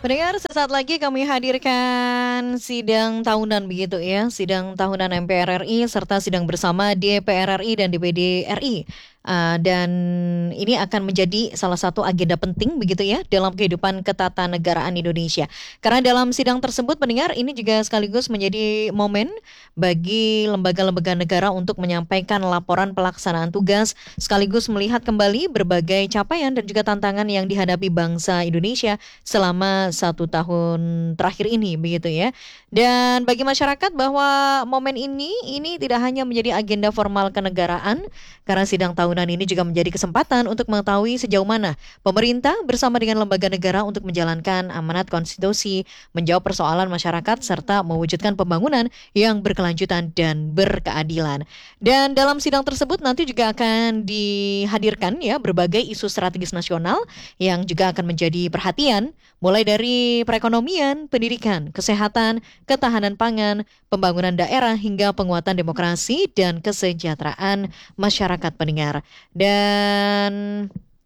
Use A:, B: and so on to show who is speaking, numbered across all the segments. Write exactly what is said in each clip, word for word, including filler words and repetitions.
A: Pendengar, sesaat lagi kami hadirkan sidang tahunan begitu ya, sidang tahunan M P R R I serta sidang bersama D P R R I dan D P D R I. Uh, dan ini akan menjadi salah satu agenda penting begitu ya dalam kehidupan ketatanegaraan Indonesia. Karena dalam sidang tersebut pendengar ini juga sekaligus menjadi momen bagi lembaga-lembaga negara untuk menyampaikan laporan pelaksanaan tugas sekaligus melihat kembali berbagai capaian dan juga tantangan yang dihadapi bangsa Indonesia selama satu tahun terakhir ini begitu ya. Dan bagi masyarakat bahwa momen ini ini tidak hanya menjadi agenda formal kenegaraan karena sidang tahunan ini juga menjadi kesempatan untuk mengetahui sejauh mana pemerintah bersama dengan lembaga negara untuk menjalankan amanat konstitusi, menjawab persoalan masyarakat serta mewujudkan pembangunan yang berkelanjutan dan berkeadilan. Dan dalam sidang tersebut nanti juga akan dihadirkan ya berbagai isu strategis nasional yang juga akan menjadi perhatian mulai dari perekonomian, pendidikan, kesehatan, ketahanan pangan, pembangunan daerah hingga penguatan demokrasi dan kesejahteraan masyarakat pendengar. Dan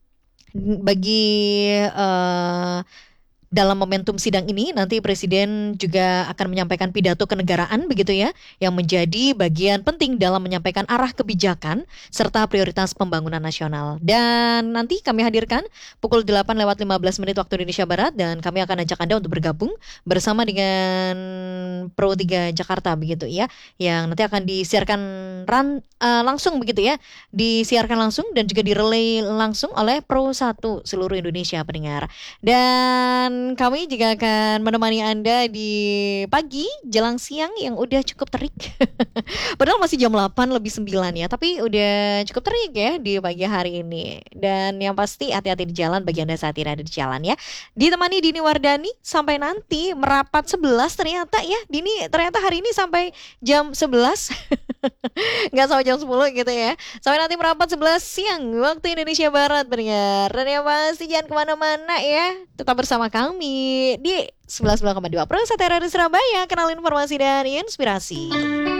A: bagi uh, dalam momentum sidang ini nanti Presiden juga akan menyampaikan pidato kenegaraan begitu ya yang menjadi bagian penting dalam menyampaikan arah kebijakan serta prioritas pembangunan nasional. Dan nanti kami hadirkan pukul delapan lewat lima belas menit waktu Indonesia Barat dan kami akan ajak Anda untuk bergabung bersama dengan Pro tiga Jakarta begitu ya yang nanti akan disiarkan ran, uh, langsung begitu ya disiarkan langsung dan juga direlay langsung oleh Pro satu seluruh Indonesia pendengar. Dan kami juga akan menemani Anda di pagi, jelang siang yang udah cukup terik. Padahal masih jam delapan lebih sembilan ya, tapi udah cukup terik ya di pagi hari ini. Dan yang pasti hati-hati di jalan bagi Anda saat ini ada di jalan ya. Ditemani Dini Wardani sampai nanti merapat sebelas ternyata ya. Dini ternyata hari ini sampai jam sebelas. Nggak sampai jam sepuluh gitu ya. Sampai nanti merapat sebelas siang waktu Indonesia Barat pendengar. Dan yang pasti jangan kemana-mana ya. Tetap bersama kami di sebelas koma dua Pro Satera di Surabaya. Kenal informasi dan inspirasi.